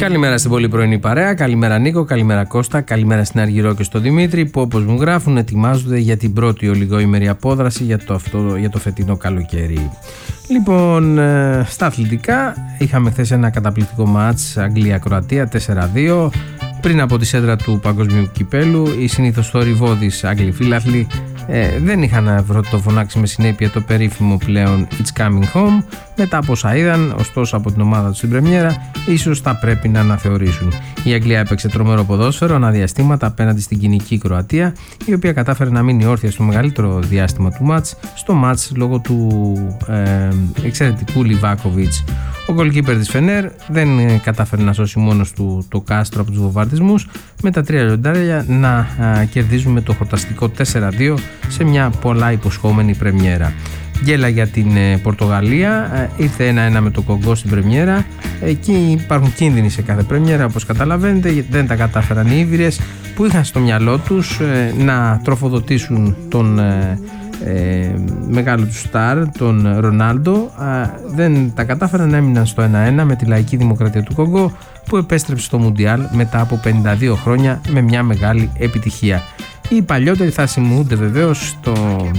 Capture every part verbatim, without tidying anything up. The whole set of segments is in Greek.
Καλημέρα στην πολύ πρωινή παρέα, καλημέρα Νίκο, καλημέρα Κώστα, καλημέρα στην Αργυρό και στο Δημήτρη που όπως μου γράφουν ετοιμάζονται για την πρώτη ολιγοήμερη απόδραση για το, αυτό, για το φετινό καλοκαίρι. Λοιπόν, στα αθλητικά είχαμε χθες ένα καταπληκτικό μάτς Αγγλία-Κροατία τέσσερα δύο. Πριν από τη σέντρα του Παγκοσμίου Κυπέλου, οι συνήθως θορυβώδεις Άγγλοι φίλαθλοι ε, δεν είχαν βροτοφωνάξει με συνέπεια το περίφημο πλέον It's Coming Home. Μετά από όσα είδαν, ωστόσο από την ομάδα του στην πρεμιέρα, ίσως θα πρέπει να αναθεωρήσουν. Η Αγγλία έπαιξε τρομερό ποδόσφαιρο αναδιαστήματα απέναντι στην κοινική Κροατία, η οποία κατάφερε να μείνει όρθια στο μεγαλύτερο διάστημα του μάτς, στο μάτς λόγω του ε, εξαιρετικού Λιβάκοβιτς. Ο γκολκίπερ της Φενέρ δεν κατάφερε να σώσει μόνος του το κάστρο από τους βομβαρδισμούς, με τα τρία λιοντάρια να α, κερδίζουν με το χορταστικό τέσσερα δύο σε μια πολλά υποσχόμενη πρεμιέρα. Γκέλα για την ε, Πορτογαλία, ε, ήρθε ένα ένα με το Κογκό στην πρεμιέρα. Εκεί υπάρχουν κίνδυνοι σε κάθε πρεμιέρα, όπως καταλαβαίνετε, γιατί δεν τα κατάφεραν οι Ήβριες που είχαν στο μυαλό τους ε, να τροφοδοτήσουν τον ε, ε, μεγάλο του στάρ, τον Ρονάλντο. Ε, δεν τα κατάφεραν, να έμειναν στο ένα ένα με τη Λαϊκή Δημοκρατία του Κογκό, που επέστρεψε στο Μουντιάλ μετά από πενήντα δύο χρόνια με μια μεγάλη επιτυχία. Οι παλιότεροι θα θυμούνται βεβαίως στο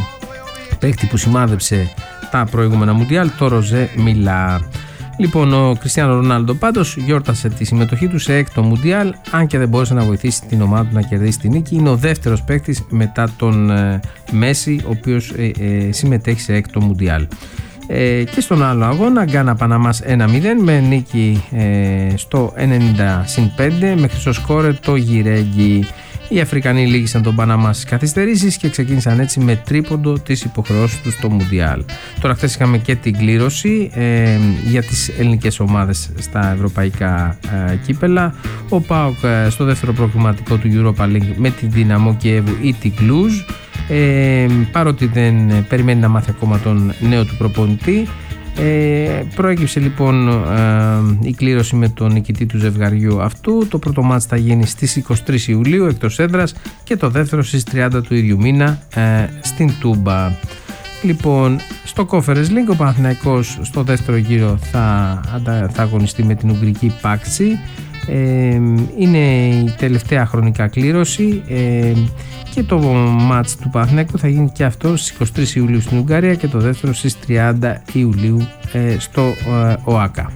παίκτη που σημάδεψε τα προηγούμενα Μουντιάλ, το Ροζέ Μιλά. Λοιπόν, ο Κριστιάνο Ρονάλντο πάντως γιόρτασε τη συμμετοχή του σε έκτο Μουντιάλ, αν και δεν μπόρεσε να βοηθήσει την ομάδα του να κερδίσει τη νίκη. Είναι ο δεύτερος παίκτης μετά τον ε, Μέση, ο οποίος ε, ε, συμμετέχει σε έκτο Μουντιάλ. Ε, και στον άλλο αγώνα, Γκάνα Παναμάς ένα μηδέν με νίκη ε, στο ενενήντα συν πέντε με χρυσό σκόρερ το Γιρέγγι. Οι Αφρικανοί λύγησαν τον Παναμά στις καθυστερήσεις και ξεκίνησαν έτσι με τρίποντο τις υποχρεώσεις τους στο Μουντιάλ. Τώρα χθες είχαμε και την κλήρωση ε, για τις ελληνικές ομάδες στα ευρωπαϊκά ε, κύπελα. Ο ΠΑΟΚ ε, στο δεύτερο προκριματικό του Europa League με την Δυναμό Κιέβου ή την Κλούζ. Ε, παρότι δεν περιμένει να μάθει ακόμα τον νέο του προπονητή, ε, προέκυψε λοιπόν ε, η κλήρωση με τον νικητή του ζευγαριού αυτού. Το πρώτο μάτς θα γίνει στις είκοσι τρεις Ιουλίου εκτός έδρας και το δεύτερο στις τριάντα του ίδιου μήνα ε, στην Τούμπα. Λοιπόν, στο Conference League ο Παναθηναϊκός στο δεύτερο γύρο θα, θα αγωνιστεί με την Ουγγρική Πάξη. Ε, είναι η τελευταία χρονικά κλήρωση ε, και το μάτς του Παναθηναϊκού θα γίνει και αυτό στις είκοσι τρεις Ιουλίου στην Ουγγαρία και το δεύτερο στις τριάντα Ιουλίου ε, στο ε, ΟΑΚΑ.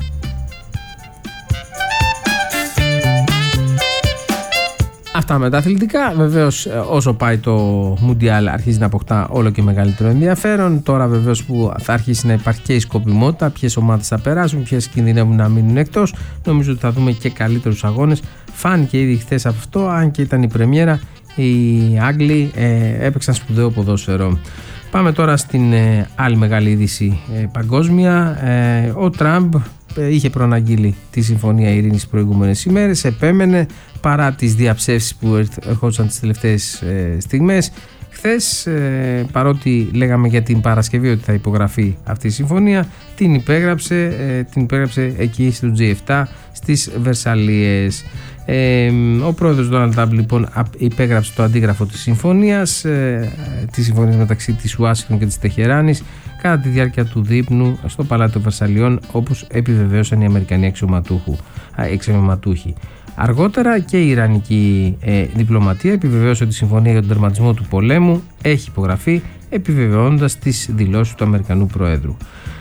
Αυτά με τα αθλητικά. Βεβαίως όσο πάει το Μουντιάλ αρχίζει να αποκτά όλο και μεγαλύτερο ενδιαφέρον. Τώρα βεβαίως που θα αρχίσει να υπάρχει και η σκοπιμότητα, ποιες ομάδες θα περάσουν, ποιες κινδυνεύουν να μείνουν εκτός, νομίζω ότι θα δούμε και καλύτερους αγώνες. Φάνηκε ήδη χθες αυτό, αν και ήταν η πρεμιέρα, οι Άγγλοι ε, έπαιξαν σπουδαίο ποδόσφαιρο. Πάμε τώρα στην ε, άλλη μεγάλη είδηση ε, παγκόσμια. Ε, ο Τραμπ ε, είχε προαναγγείλει τη Συμφωνία Ειρήνης τις προηγούμενες ημέρες, επέμενε παρά τις διαψεύσεις που ερχόντουσαν τις τελευταίες ε, στιγμές. Χθες, ε, παρότι λέγαμε για την Παρασκευή ότι θα υπογραφεί αυτή η συμφωνία, την υπέγραψε, ε, την υπέγραψε εκεί στο τζι επτά στις Βερσαλίες. Ε, ο πρόεδρος Ντόναλντ Τραμπ λοιπόν υπέγραψε το αντίγραφο της συμφωνίας, ε, της συμφωνίας μεταξύ της Ουάσιγκτον και της Τεχεράνης κατά τη διάρκεια του δείπνου στο Παλάτι των Βερσαλιών, όπως επιβεβαίωσαν οι Αμερικανοί αξιωματούχοι. Αργότερα και η Ιρανική ε, διπλωματία επιβεβαίωσε ότι η συμφωνία για τον τερματισμό του πολέμου έχει υπογραφεί, επιβεβαιώνοντας τις δηλώσεις του Αμερικανού Προέδρου.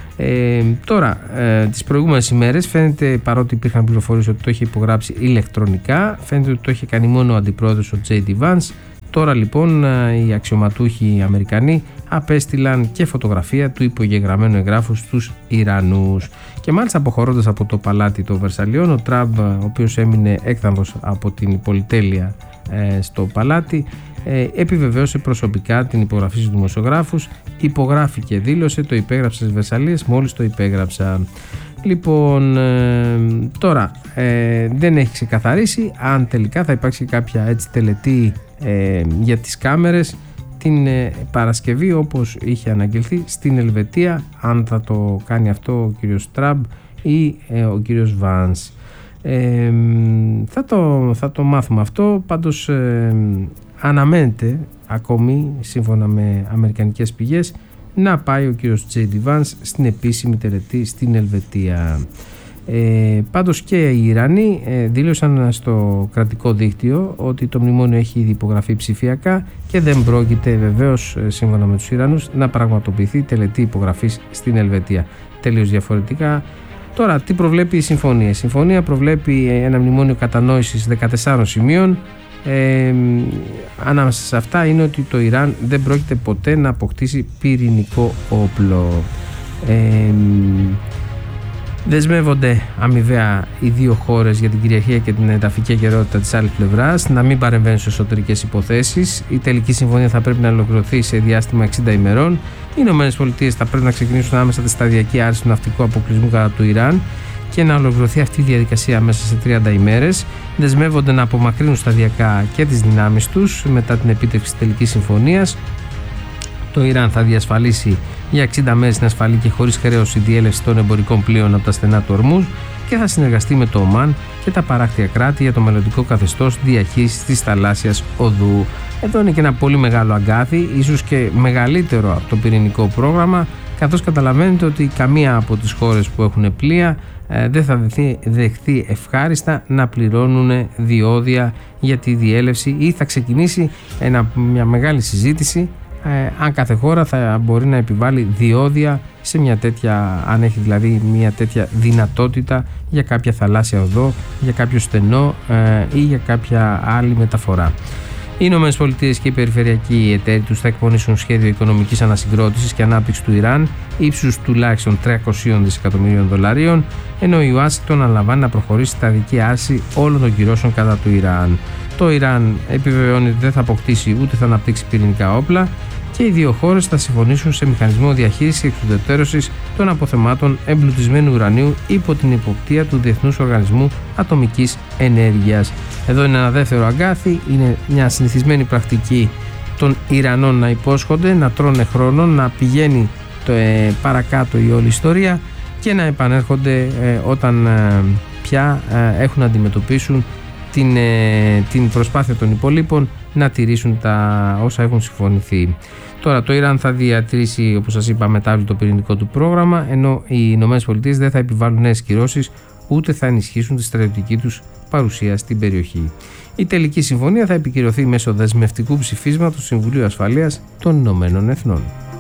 Ε, τώρα, ε, τις προηγούμενες ημέρες φαίνεται, παρότι υπήρχαν πληροφορίες ότι το είχε υπογράψει ηλεκτρονικά, φαίνεται ότι το είχε κάνει μόνο ο αντιπρόεδρος ο τζέι ντι Vance. Τώρα λοιπόν οι αξιωματούχοι Αμερικανοί απέστειλαν και φωτογραφία του υπογεγραμμένου εγγράφου στους Ιρανούς. Και μάλιστα αποχωρώντας από το Παλάτι των Βερσαλιών, ο Τραμπ, ο οποίος έμεινε έκθαμβος από την πολυτέλεια ε, στο παλάτι, ε, επιβεβαίωσε προσωπικά την υπογραφή στους δημοσιογράφους, υπογράφηκε, δήλωσε, το υπέγραψε στις Βερσαλίες, μόλις το υπέγραψα. Λοιπόν, ε, τώρα ε, δεν έχει ξεκαθαρίσει αν τελικά θα υπάρξει κάποια έτσι τελετή ε, για τις κάμερες την ε, Παρασκευή, όπως είχε αναγγελθεί στην Ελβετία, αν θα το κάνει αυτό ο κύριος Τραμπ ή ε, ο κύριος Βάνς. Ε, θα, το, θα το μάθουμε αυτό. Πάντως ε, αναμένεται ακόμη, σύμφωνα με αμερικανικές πηγές, να πάει ο κύριος τζέι ντι Vance στην επίσημη τελετή στην Ελβετία. Ε, πάντως και οι Ιρανοί ε, δήλωσαν στο κρατικό δίκτυο ότι το μνημόνιο έχει ήδη υπογραφεί ψηφιακά και δεν πρόκειται βεβαίως, σύμφωνα με τους Ιρανούς, να πραγματοποιηθεί τελετή υπογραφής στην Ελβετία. Τελείως διαφορετικά. Τώρα, τι προβλέπει η συμφωνία? Η συμφωνία προβλέπει ένα μνημόνιο κατανόησης δεκατεσσάρων σημείων. Ε, ανάμεσα σε αυτά είναι ότι το Ιράν δεν πρόκειται ποτέ να αποκτήσει πυρηνικό όπλο. Ε, Δεσμεύονται αμοιβαία οι δύο χώρες για την κυριαρχία και την εδαφική ακεραιότητα της άλλης πλευράς, να μην παρεμβαίνουν σε εσωτερικές υποθέσεις. Η τελική συμφωνία θα πρέπει να ολοκληρωθεί σε διάστημα εξήντα ημερών. Οι ΗΠΑ θα πρέπει να ξεκινήσουν άμεσα τη σταδιακή άρση του ναυτικού αποκλεισμού κατά του Ιράν και να ολοκληρωθεί αυτή η διαδικασία μέσα σε τριάντα ημέρες. Δεσμεύονται να απομακρύνουν σταδιακά και τις δυνάμεις τους μετά την επίτευξη της τελικής συμφωνίας. Το Ιράν θα διασφαλίσει για εξήντα μέρες την ασφαλή και χωρίς χρέωση διέλευση των εμπορικών πλοίων από τα στενά του Ορμούζ και θα συνεργαστεί με το Ομάν και τα παράκτια κράτη για το μελλοντικό καθεστώς διαχείρισης της θαλάσσιας οδού. Εδώ είναι και ένα πολύ μεγάλο αγκάθι, ίσως και μεγαλύτερο από το πυρηνικό πρόγραμμα, καθώς καταλαβαίνετε ότι καμία από τις χώρες που έχουν πλοία ε, δεν θα δεχθεί, δεχθεί ευχάριστα να πληρώνουν διόδια για τη διέλευση ή θα ξεκινήσει ένα, μια μεγάλη συζήτηση Ε, αν κάθε χώρα θα μπορεί να επιβάλλει διόδια σε μια τέτοια, αν έχει δηλαδή μια τέτοια δυνατότητα για κάποια θαλάσσια οδό, για κάποιο στενό ε, ή για κάποια άλλη μεταφορά. Οι ΗΠΑ και οι περιφερειακοί εταίροι τους θα εκπονήσουν σχέδιο οικονομικής ανασυγκρότησης και ανάπτυξης του Ιράν ύψους τουλάχιστον τριακόσια δισεκατομμυρίων δολαρίων, ενώ η Ουάσιγκτον αναλαμβάνει να προχωρήσει στη σταδική άρση όλων των κυρώσεων κατά του Ιράν. Το Ιράν επιβεβαιώνει ότι δεν θα αποκτήσει ούτε θα αναπτύξει πυρηνικά όπλα και οι δύο χώρες θα συμφωνήσουν σε μηχανισμό διαχείρισης και εξουδετερώσης των αποθεμάτων εμπλουτισμένου ουρανίου υπό την υποπτία του Διεθνούς Οργανισμού Ατομικής Ενέργειας. Εδώ είναι ένα δεύτερο αγκάθι, είναι μια συνηθισμένη πρακτική των Ιρανών να υπόσχονται, να τρώνε χρόνο, να πηγαίνει το, ε, παρακάτω η όλη ιστορία και να επανέρχονται ε, όταν ε, πια ε, έχουν να αντιμετωπίσουν την, ε, την προσπάθεια των υπολείπων να τηρήσουν τα όσα έχουν συμφωνηθεί. Τώρα το Ιράν θα διατηρήσει, όπως σας είπα, μετάβλητο το πυρηνικό του πρόγραμμα, ενώ οι ΗΠΑ δεν θα επιβάλλουν νέες κυρώσεις ούτε θα ενισχύσουν τη στρατιωτική τους παρουσία στην περιοχή. Η τελική συμφωνία θα επικυρωθεί μέσω δεσμευτικού ψηφίσματος του Συμβουλίου Ασφαλείας των Ηνωμένων Εθνών.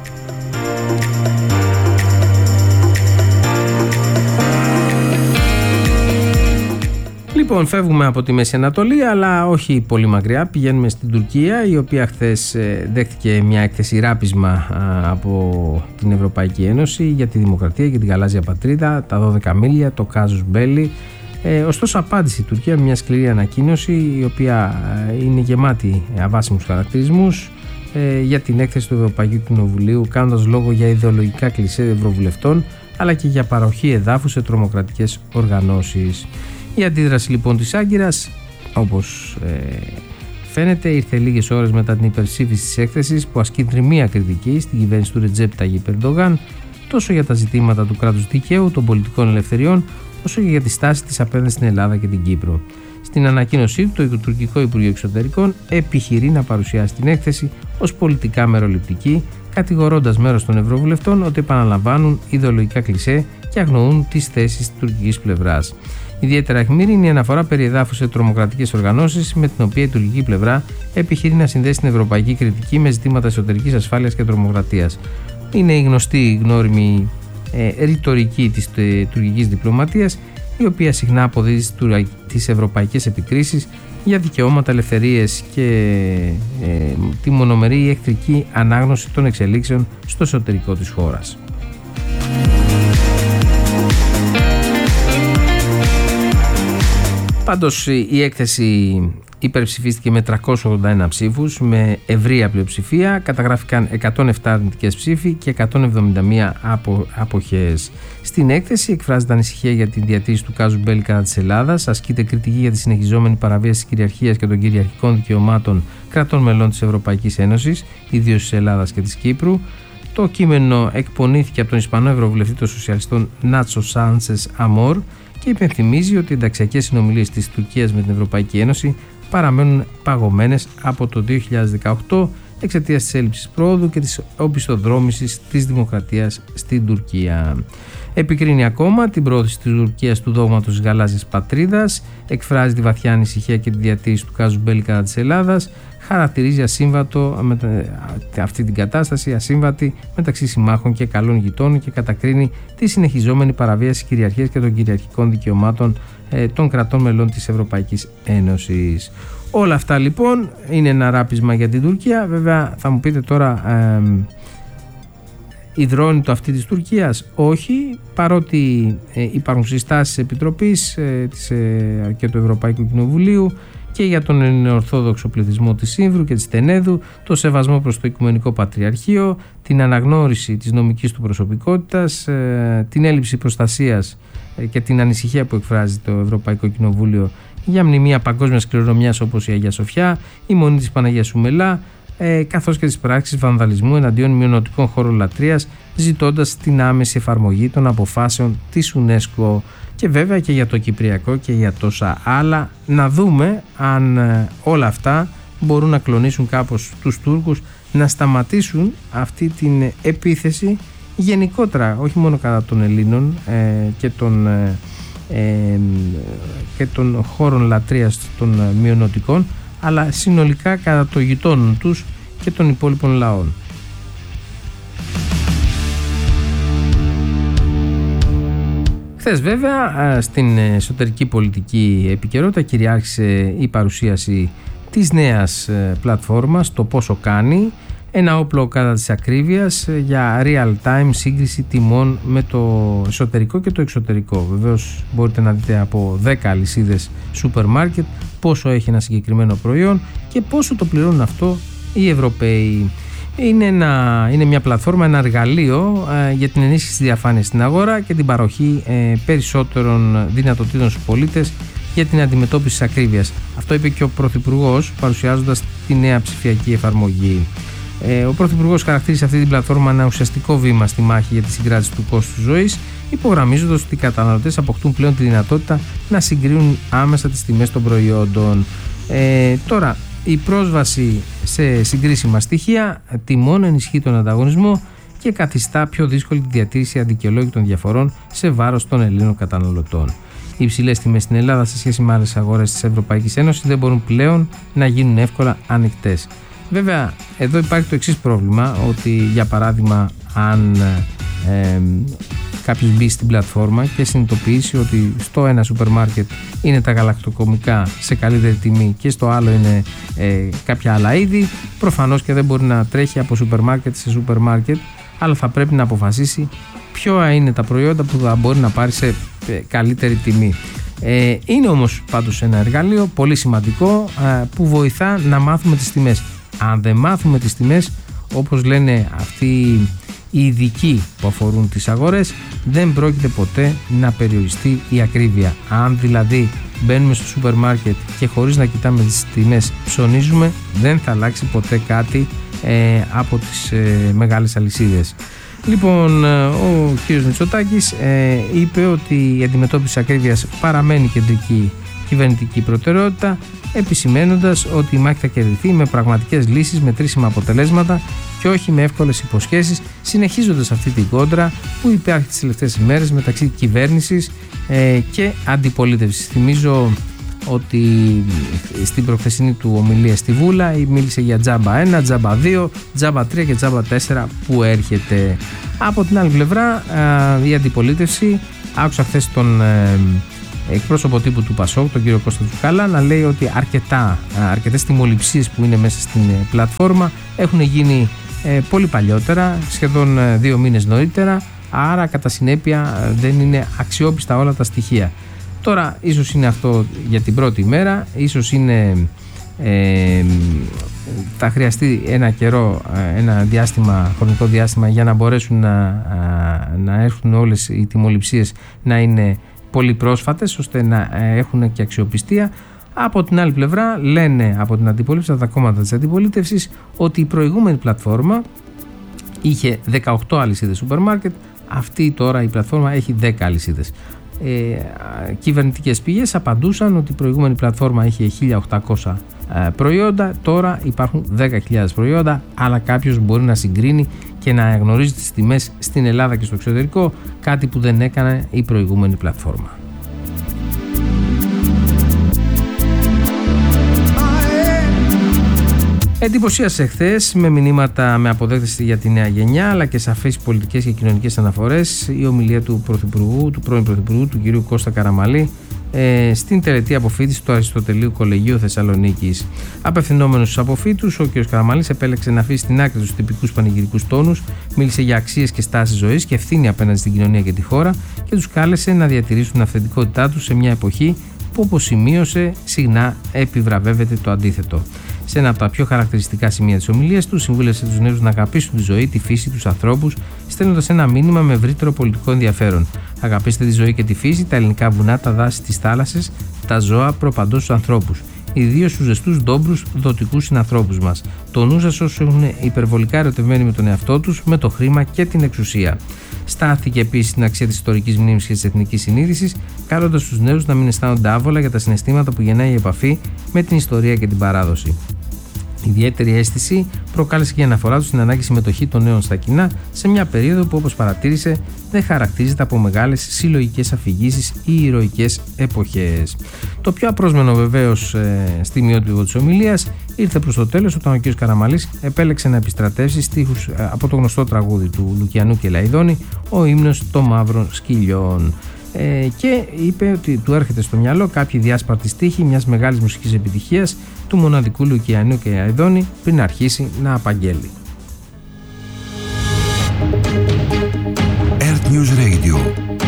Λοιπόν, φεύγουμε από τη Μέση Ανατολή, αλλά όχι πολύ μακριά. Πηγαίνουμε στην Τουρκία, η οποία χθες δέχτηκε μια έκθεση ράπισμα από την Ευρωπαϊκή Ένωση για τη δημοκρατία και την γαλάζια πατρίδα, τα δώδεκα μίλια, το κάζους μπέλι. Ε, ωστόσο, απάντησε η Τουρκία με μια σκληρή ανακοίνωση, η οποία είναι γεμάτη αβάσιμους χαρακτηρισμούς ε, για την έκθεση του Ευρωπαϊκού Κοινοβουλίου, κάνοντας λόγο για ιδεολογικά κλισέ ευρωβουλευτών, αλλά και για παροχή εδάφους σε τρομοκρατικές οργανώσεις. Η αντίδραση λοιπόν της Άγκυρας, όπως ε, φαίνεται, ήρθε λίγες ώρες μετά την υπερψήφιση της έκθεσης που ασκεί τριμία κριτική στην κυβέρνηση του Ρετζέπ Ταγιπ Ερντογάν, τόσο για τα ζητήματα του κράτους δικαίου, των πολιτικών ελευθεριών, όσο και για τη στάση της απέναντι στην Ελλάδα και την Κύπρο. Στην ανακοίνωσή του, το τουρκικό Υπουργείο Εξωτερικών επιχειρεί να παρουσιάσει την έκθεση ως πολιτικά μεροληπτική, κατηγορώντας μέρος των Ευρωβουλευτών ότι επαναλαμβάνουν ιδεολογικά κλισέ και αγνοούν τις θέσεις της τουρκικής πλευράς. Ιδιαίτερα αιχμηρή είναι η αναφορά περί εδάφους σε τρομοκρατικές οργανώσεις, με την οποία η τουρκική πλευρά επιχειρεί να συνδέσει την ευρωπαϊκή κριτική με ζητήματα εσωτερικής ασφάλειας και τρομοκρατίας. Είναι η γνωστή γνώριμη ε, ρητορική της ε, τουρκικής διπλωματίας, η οποία συχνά αποδίδει τις ευρωπαϊκές επικρίσεις για δικαιώματα, ελευθερίες και ε, τη μονομερή εχθρική ανάγνωση των εξελίξεων στο εσωτερικό της χώρας. Πάντως η έκθεση υπερψηφίστηκε με τριακόσιες ογδόντα ένα ψήφους με ευρεία πλειοψηφία, καταγράφηκαν εκατόν επτά αρνητικές ψήφοι και εκατόν εβδομήντα μία απο, αποχές. Στην έκθεση εκφράζεται ανησυχία για την διατήρηση του κάζου μπέλι κατά της Ελλάδας, ασκείται κριτική για τη συνεχιζόμενη παραβίαση της κυριαρχίας και των κυριαρχικών δικαιωμάτων κρατών μελών της Ευρωπαϊκής Ένωσης, ιδίως της Ελλάδας και της Κύπρου. Το κείμενο εκπονήθηκε από τον Ισπανό Ευρωβουλευτή των Σοσιαλιστών Νάτσο Σάντσες Αμόρ και υπενθυμίζει ότι οι ενταξιακές συνομιλίες της Τουρκίας με την Ευρωπαϊκή Ένωση παραμένουν παγωμένες από το δύο χιλιάδες δεκαοκτώ, εξαιτίας της έλλειψης πρόοδου και της οπισθοδρόμησης της δημοκρατίας στην Τουρκία. Επικρίνει ακόμα την πρόθεση της Τουρκίας του δόγματος της γαλάζιας πατρίδας, εκφράζει τη βαθιά ανησυχία και τη διατήρηση του κάζου μπέλι κατά της Ελλάδας, χαρακτηρίζει ασύμβατο με αυτή την κατάσταση, ασύμβατη μεταξύ συμμάχων και καλών γειτόνων και κατακρίνει τη συνεχιζόμενη παραβίαση της κυριαρχίας και των κυριαρχικών δικαιωμάτων ε, των κρατών μελών της Ευρωπαϊκής Ένωσης. Όλα αυτά λοιπόν είναι ένα ράπισμα για την Τουρκία. Βέβαια θα μου πείτε τώρα, ε, υδρώνει το αυτή της Τουρκίας? Όχι, παρότι ε, υπάρχουν συστάσεις Επιτροπής ε, της, ε, και του Ευρωπαϊκού Κοινοβουλίου και για τον ελληνοορθόδοξο πληθυσμό της Ήμβρου και της Τενέδου, το σεβασμό προς το Οικουμενικό Πατριαρχείο, την αναγνώριση της νομικής του προσωπικότητας, ε, την έλλειψη προστασίας ε, και την ανησυχία που εκφράζει το Ευρωπαϊκό Κοινοβούλιο για μνημεία παγκόσμιας κληρονομιάς όπως η Αγία Σοφιά, η Μονή της Παναγίας Σουμελά, ε, καθώς και τις πράξεις βανδαλισμού εναντίον μειονοτικών χώρων λατρείας, ζητώντας την άμεση εφαρμογή των αποφάσεων της UNESCO και βέβαια και για το Κυπριακό και για τόσα άλλα. Να δούμε αν ε, όλα αυτά μπορούν να κλονίσουν κάπως τους Τούρκους, να σταματήσουν αυτή την επίθεση γενικότερα, όχι μόνο κατά των Ελλήνων ε, και των ε, ε, και των χώρων λατρείας των μειονοτικών, αλλά συνολικά κατά των γειτόνων τους και των υπόλοιπων λαών. Χθες βέβαια στην εσωτερική πολιτική επικαιρότητα κυριάρχησε η παρουσίαση της νέας πλατφόρμας, το πόσο κάνει, ένα όπλο κατά της ακρίβειας για real-time σύγκριση τιμών με το εσωτερικό και το εξωτερικό. Βεβαίως μπορείτε να δείτε από δέκα αλυσίδες σούπερ μάρκετ πόσο έχει ένα συγκεκριμένο προϊόν και πόσο το πληρώνουν αυτό οι Ευρωπαίοι. Είναι, ένα, είναι μια πλατφόρμα, ένα εργαλείο ε, για την ενίσχυση της διαφάνειας στην αγορά και την παροχή ε, περισσότερων δυνατοτήτων στους πολίτες για την αντιμετώπιση της ακρίβειας. Αυτό είπε και ο Πρωθυπουργός παρουσιάζοντας τη νέα ψηφιακή εφαρμογή. Ε, ο Πρωθυπουργός χαρακτήρισε αυτή την πλατφόρμα ένα ουσιαστικό βήμα στη μάχη για τη συγκράτηση του κόστου ζωής, υπογραμμίζοντας ότι οι καταναλωτές αποκτούν πλέον τη δυνατότητα να συγκρίνουν άμεσα τις τιμές των προϊόντων. Ε, τώρα, η πρόσβαση σε συγκρίσιμα στοιχεία τιμών ενισχύει τον ανταγωνισμό και καθιστά πιο δύσκολη τη διατήρηση αδικαιολόγητων διαφορών σε βάρος των Ελλήνων καταναλωτών. Οι υψηλές τιμές στην Ελλάδα σε σχέση με άλλες αγορές της Ευρωπαϊκής Ένωσης δεν μπορούν πλέον να γίνουν εύκολα ανοιχτές. Βέβαια, εδώ υπάρχει το εξής πρόβλημα, ότι για παράδειγμα αν ε, κάποιος μπει στην πλατφόρμα και συνειδητοποιήσει ότι στο ένα σούπερ μάρκετ είναι τα γαλακτοκομικά σε καλύτερη τιμή και στο άλλο είναι ε, κάποια άλλα είδη, προφανώς και δεν μπορεί να τρέχει από σούπερ μάρκετ σε σούπερ μάρκετ, αλλά θα πρέπει να αποφασίσει ποια είναι τα προϊόντα που θα μπορεί να πάρει σε καλύτερη τιμή. Ε, είναι όμως πάντως ένα εργαλείο πολύ σημαντικό ε, που βοηθά να μάθουμε τις τιμές. Αν δεν μάθουμε τις τιμές, όπως λένε αυτοί οι ειδικοί που αφορούν τις αγορές, δεν πρόκειται ποτέ να περιοριστεί η ακρίβεια. Αν δηλαδή μπαίνουμε στο σούπερ μάρκετ και χωρίς να κοιτάμε τις τιμές ψωνίζουμε, δεν θα αλλάξει ποτέ κάτι ε, από τις ε, μεγάλες αλυσίδες. Λοιπόν, ο κύριος Μητσοτάκης ε, είπε ότι η αντιμετώπιση ακρίβειας παραμένει κεντρική κυβερνητική προτεραιότητα, επισημένοντας ότι η μάχη θα κερδιθεί με πραγματικές λύσεις, μετρήσιμα αποτελέσματα και όχι με εύκολες υποσχέσεις, συνεχίζοντας αυτή την κόντρα που υπάρχει τις τελευταίες ημέρες μεταξύ κυβέρνησης ε, και αντιπολίτευσης. Θυμίζω ότι στην προχθεσινή του ομιλία στη Βούλα μίλησε για τζάμπα ένα, τζάμπα δύο, τζάμπα τρία και τζάμπα τέσσερα που έρχεται. Από την άλλη πλευρά ε, η αντιπολίτευση, άκουσα χθες τον ε, εκπρόσωπο τύπου του Πασόκ, τον κύριο Κώστα Τσουκάλα, να λέει ότι αρκετά, αρκετές τιμοληψίες που είναι μέσα στην πλατφόρμα έχουν γίνει ε, πολύ παλιότερα, σχεδόν δύο μήνες νωρίτερα, άρα κατά συνέπεια δεν είναι αξιόπιστα όλα τα στοιχεία. Τώρα ίσως είναι αυτό για την πρώτη ημέρα, ίσως είναι, ε, θα χρειαστεί ένα καιρό, ένα διάστημα, χρονικό διάστημα για να μπορέσουν να, να έρθουν όλες οι τιμοληψίες να είναι πολύ πρόσφατες ώστε να έχουν και αξιοπιστία. Από την άλλη πλευρά λένε από την αντιπολίτευση, από τα κόμματα της αντιπολίτευσης, ότι η προηγούμενη πλατφόρμα είχε δεκαοκτώ αλυσίδες σούπερ μάρκετ, αυτή τώρα η πλατφόρμα έχει δέκα αλυσίδες. Ε, κυβερνητικές πηγές απαντούσαν ότι η προηγούμενη πλατφόρμα είχε χίλια οκτακόσια προϊόντα. Τώρα υπάρχουν δέκα χιλιάδες προϊόντα, αλλά κάποιος μπορεί να συγκρίνει και να γνωρίζει τις τιμές στην Ελλάδα και στο εξωτερικό, κάτι που δεν έκανε η προηγούμενη πλατφόρμα. Εντυπωσίασε χθες με μηνύματα με αποδέκτηση για τη νέα γενιά, αλλά και σαφείς πολιτικές και κοινωνικές αναφορές, η ομιλία του Πρωθυπουργού, του πρώην Πρωθυπουργού, του κ. Κώστα Καραμαλή, ε, στην τελετή αποφοίτηση του Αριστοτελείου Κολεγίου Θεσσαλονίκης. Απευθυνόμενος στους αποφοίτους, ο κ. Καραμαλής επέλεξε να αφήσει στην άκρη τους τυπικούς πανηγυρικούς τόνους, μίλησε για αξίες και στάσεις ζωής και ευθύνη απέναντι στην κοινωνία και τη χώρα και τους κάλεσε να διατηρήσουν την αυθεντικότητά τους σε μια εποχή που, όπως σημείωσε, συχνά επιβραβεύεται το αντίθετο. Σε ένα από τα πιο χαρακτηριστικά σημεία της ομιλίας του, συμβούλευσε τους νέους να αγαπήσουν τη ζωή, τη φύση, τους ανθρώπους, στέλνοντας ένα μήνυμα με ευρύτερο πολιτικό ενδιαφέρον. Αγαπήστε τη ζωή και τη φύση, τα ελληνικά βουνά, τα δάση, τις θάλασσες, τα ζώα, προπαντός στους ανθρώπους. Ιδίως στους ζεστούς, ντόμπρους, δοτικούς συνανθρώπους μας. Το νου σας όσους έχουν υπερβολικά ερωτευμένοι με τον εαυτό τους, με το χρήμα και την εξουσία. Στάθηκε επίσης στην αξία της ιστορικής μνήμης και της εθνικής συνείδησης, καλώντας τους νέους να μην αισθάνονται άβολα για τα συναισθήματα που γεννάει η επαφή με την ιστορία και την παράδοση. Ιδιαίτερη αίσθηση προκάλεσε και η αναφορά του στην ανάγκη συμμετοχή των νέων στα κοινά σε μια περίοδο που, όπως παρατήρησε, δεν χαρακτηρίζεται από μεγάλες συλλογικές αφηγήσεις ή ηρωικές εποχές. Το πιο απρόσμενο βεβαίως ε, στιγμιότυπο της ομιλίας ήρθε προς το τέλος, όταν ο κ. Καραμαλής επέλεξε να επιστρατεύσει στίχους ε, από το γνωστό τραγούδι του Λουκιανού και Λαϊδόνη, ο ύμνος των Μαύρων Σκυλιών. Ε, και είπε ότι του έρχεται στο μυαλό κάποιοι διάσπαρτοι στίχοι μιας μεγάλης μουσικής επιτυχίας του μοναδικού Λουκιανού και Λαϊδόνη πριν αρχίσει να απαγγέλει.